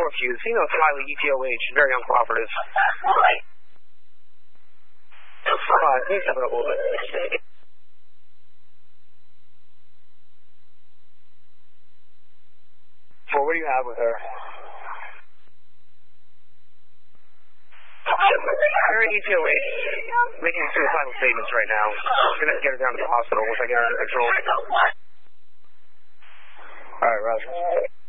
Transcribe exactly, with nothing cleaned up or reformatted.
confused. Female Smiley, E T O H, very uncooperative. Alright, please step it up a little bit. Well, what do you have with her? Her E T O H, making suicidal statements right now. I'm going to get her down to the hospital once I get her under control. Alright, Roger.